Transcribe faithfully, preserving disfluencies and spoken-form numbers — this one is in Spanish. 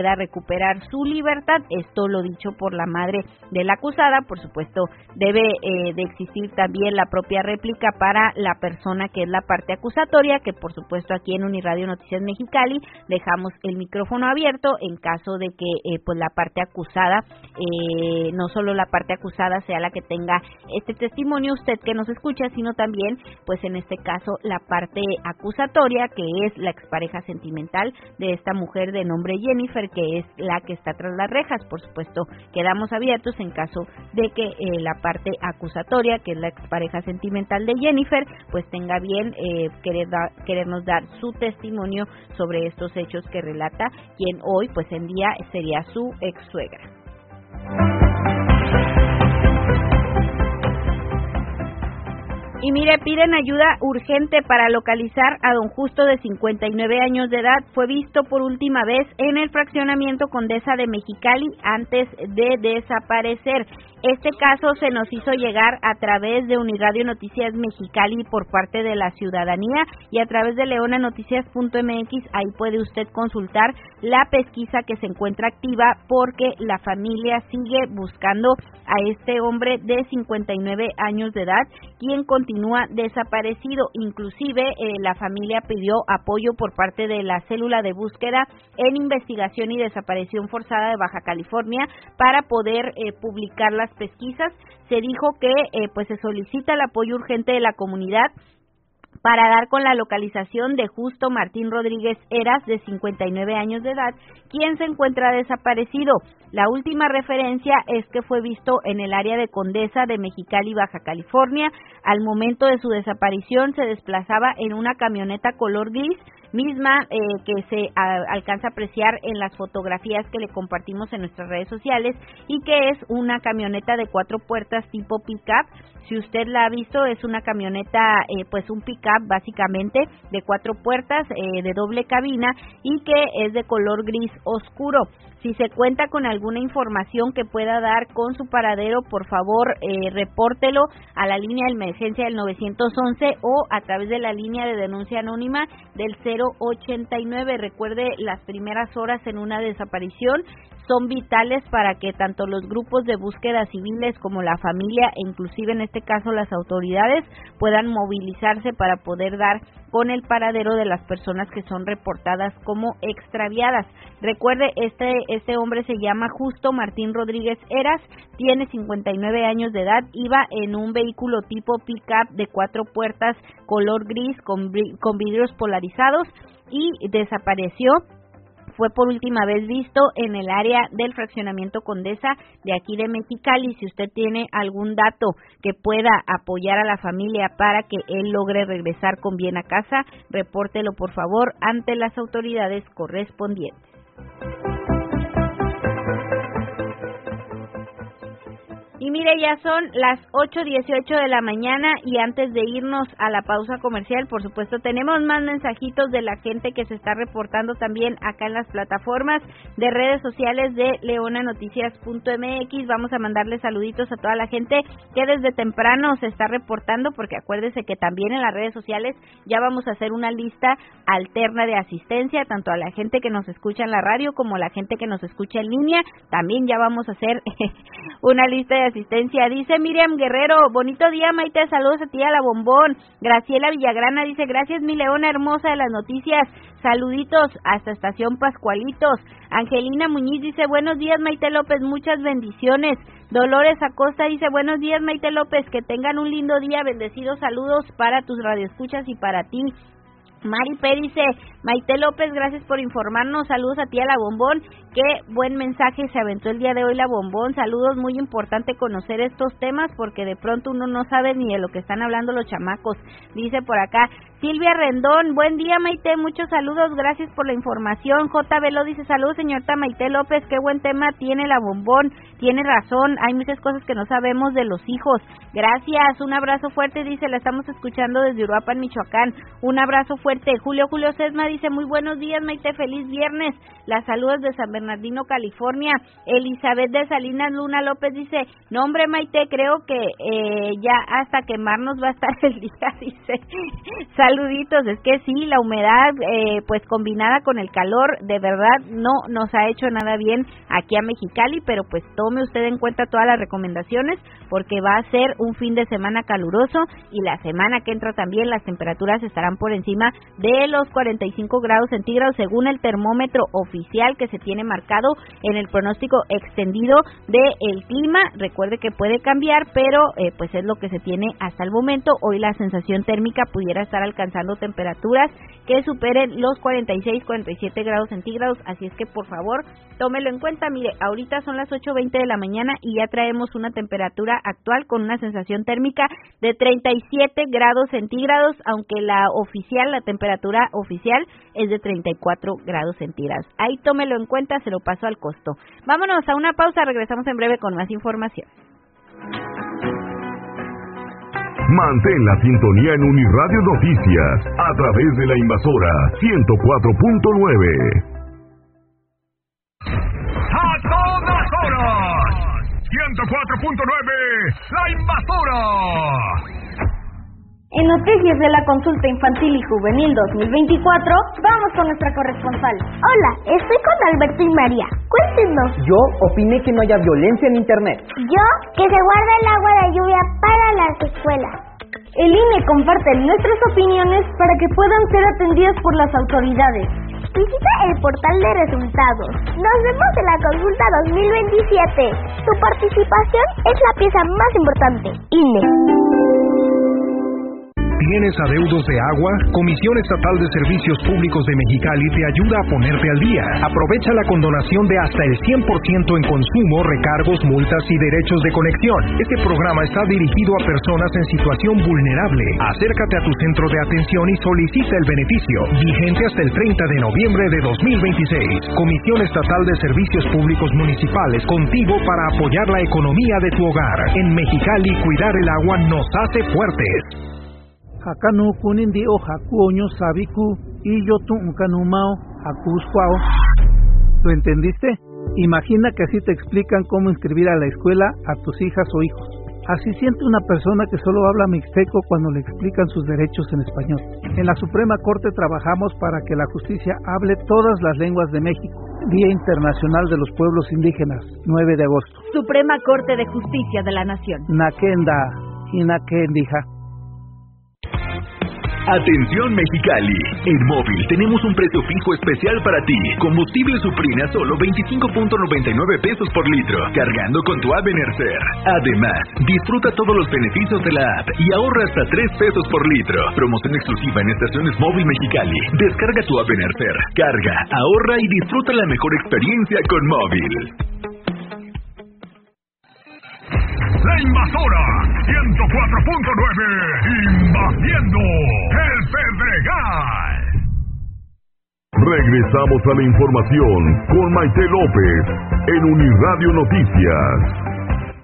pueda recuperar su libertad. Esto lo dicho por la madre de la acusada. Por supuesto, debe eh, de existir también la propia réplica para la persona que es la parte acusatoria, que por supuesto aquí en Uniradio Noticias Mexicali dejamos el micrófono abierto en caso de que eh, pues la parte acusada, eh, no solo la parte acusada sea la que tenga este testimonio, usted que nos escucha, sino también pues en este caso la parte acusatoria, que es la expareja sentimental de esta mujer de nombre Jennifer, que es la que está tras las rejas. Por supuesto, quedamos abiertos en caso de que eh, la parte acusatoria, que es la expareja sentimental de Jennifer, pues tenga bien eh, querer da, querernos dar su testimonio sobre estos hechos que relata quien hoy pues en día sería su ex suegra. Y mire, piden ayuda urgente para localizar a don Justo, de cincuenta y nueve años de edad. Fue visto por última vez en el fraccionamiento Condesa de Mexicali antes de desaparecer. Este caso se nos hizo llegar a través de Uniradio Noticias Mexicali por parte de la ciudadanía y a través de leona noticias punto m x. Ahí puede usted consultar la pesquisa que se encuentra activa, porque la familia sigue buscando a este hombre de cincuenta y nueve años de edad, quien continúa desaparecido. Inclusive eh, la familia pidió apoyo por parte de la célula de búsqueda en investigación y desaparición forzada de Baja California para poder eh, publicar las pesquisas. Se dijo que eh, pues se solicita el apoyo urgente de la comunidad para dar con la localización de Justo Martín Rodríguez Heras, de cincuenta y nueve años de edad, quien se encuentra desaparecido. La última referencia es que fue visto en el área de Condesa de Mexicali, Baja California. Al momento de su desaparición se desplazaba en una camioneta color gris, misma eh, que se a, alcanza a apreciar en las fotografías que le compartimos en nuestras redes sociales, y que es una camioneta de cuatro puertas tipo pick-up. Si usted la ha visto, es una camioneta, eh, pues un pick-up básicamente de cuatro puertas, eh, de doble cabina, y que es de color gris oscuro. Si se cuenta con alguna información que pueda dar con su paradero, por favor, eh, repórtelo a la línea de emergencia del nueve once o a través de la línea de denuncia anónima del cero ochenta y nueve. Recuerde, las primeras horas en una desaparición son vitales para que tanto los grupos de búsqueda civiles como la familia, e inclusive en este caso las autoridades, puedan movilizarse para poder dar con el paradero de las personas que son reportadas como extraviadas. Recuerde, este este hombre se llama Justo Martín Rodríguez Heras, tiene cincuenta y nueve años de edad, iba en un vehículo tipo pick-up de cuatro puertas color gris con, con vidrios polarizados y desapareció. Fue por última vez visto en el área del fraccionamiento Condesa de aquí de Mexicali. Si usted tiene algún dato que pueda apoyar a la familia para que él logre regresar con bien a casa, repórtelo por favor ante las autoridades correspondientes. Y mire, ya son las ocho dieciocho de la mañana, y antes de irnos a la pausa comercial, por supuesto, tenemos más mensajitos de la gente que se está reportando también acá en las plataformas de redes sociales de leona noticias punto m x. Vamos a mandarle saluditos a toda la gente que desde temprano se está reportando, porque acuérdese que también en las redes sociales ya vamos a hacer una lista alterna de asistencia, tanto a la gente que nos escucha en la radio como a la gente que nos escucha en línea. También ya vamos a hacer una lista de asistencia. Dice Miriam Guerrero, bonito día, Maite, saludos a ti, a la Bombón. Graciela Villagrana dice, gracias mi leona hermosa de las noticias, saluditos hasta Estación Pascualitos. Angelina Muñiz dice, buenos días Maite López, muchas bendiciones. Dolores Acosta dice, buenos días Maite López, que tengan un lindo día, bendecidos saludos para tus radioescuchas y para ti. Mari P. dice, Maite López, gracias por informarnos, saludos a ti, a la Bombón, qué buen mensaje se aventó el día de hoy la Bombón, saludos, muy importante conocer estos temas porque de pronto uno no sabe ni de lo que están hablando los chamacos. Dice por acá Silvia Rendón, buen día Maite, muchos saludos, gracias por la información. J. Velo dice, saludos señorita Maite López, qué buen tema tiene la Bombón, tiene razón, hay muchas cosas que no sabemos de los hijos. Gracias, un abrazo fuerte, dice, la estamos escuchando desde Uruapan, Michoacán, un abrazo fuerte. Julio Julio Sesma dice, muy buenos días, Maite, feliz viernes. Las saludos de San Bernardino, California. Elizabeth de Salinas Luna López dice, no hombre, Maite, creo que eh, ya hasta quemarnos va a estar el día, dice. Saluditos, es que sí, la humedad, eh, pues combinada con el calor, de verdad no nos ha hecho nada bien aquí a Mexicali, pero pues tome usted en cuenta todas las recomendaciones, porque va a ser un fin de semana caluroso y la semana que entra también las temperaturas estarán por encima de los cuarenta y cinco grados centígrados según el termómetro oficial que se tiene marcado en el pronóstico extendido del clima. Recuerde que puede cambiar, pero eh, pues es lo que se tiene hasta el momento. Hoy la sensación térmica pudiera estar alcanzando temperaturas que superen los cuarenta y seis, cuarenta y siete grados centígrados, así es que por favor tómelo en cuenta. Mire, ahorita son las ocho veinte de la mañana y ya traemos una temperatura actual con una sensación térmica de treinta y siete grados centígrados, aunque la oficial, la temperatura oficial es de treinta y cuatro grados centígrados. Ahí tómelo en cuenta, se lo paso al costo. Vámonos a una pausa, regresamos en breve con más información. Mantén la sintonía en Uniradio Noticias a través de la Invasora ciento cuatro punto nueve. ¡A todas horas! ciento cuatro punto nueve, La Invasora. En Noticias de la Consulta Infantil y Juvenil dos mil veinticuatro, vamos con nuestra corresponsal. Hola, estoy con Alberto y María. Cuéntenos. Yo opiné que no haya violencia en Internet. Yo, que se guarde el agua de lluvia para las escuelas. El I N E comparte nuestras opiniones para que puedan ser atendidas por las autoridades. Visita el portal de resultados. Nos vemos en la Consulta dos mil veintisiete. Tu participación es la pieza más importante. I N E. ¿Tienes adeudos de agua? Comisión Estatal de Servicios Públicos de Mexicali te ayuda a ponerte al día. Aprovecha la condonación de hasta el cien por ciento en consumo, recargos, multas y derechos de conexión. Este programa está dirigido a personas en situación vulnerable. Acércate a tu centro de atención y solicita el beneficio. Vigente hasta el treinta de noviembre de dos mil veintiséis. Comisión Estatal de Servicios Públicos Municipales, contigo para apoyar la economía de tu hogar. En Mexicali, cuidar el agua nos hace fuertes. Hakanu kunindi o hakuoño sabiku y yo tu unkanumao hakuscuao. ¿Lo entendiste? Imagina que así te explican cómo inscribir a la escuela a tus hijas o hijos. Así siente una persona que solo habla mixteco cuando le explican sus derechos en español. En la Suprema Corte trabajamos para que la justicia hable todas las lenguas de México. Día Internacional de los Pueblos Indígenas, nueve de agosto. Suprema Corte de Justicia de la Nación. Nakenda y Nakendija. Atención Mexicali, en móvil tenemos un precio fijo especial para ti. Combustible Suprina solo veinticinco punto noventa y nueve pesos por litro, cargando con tu app Enercer. Además, disfruta todos los beneficios de la app y ahorra hasta tres pesos por litro. Promoción exclusiva en estaciones móvil Mexicali. Descarga tu app Enercer, carga, ahorra y disfruta la mejor experiencia con móvil. La Invasora ciento cuatro punto nueve, invadiendo el Pedregal. Regresamos a la información con Maite López en Uniradio Noticias.